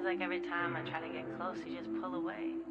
like every time I try to get close, you just pull away.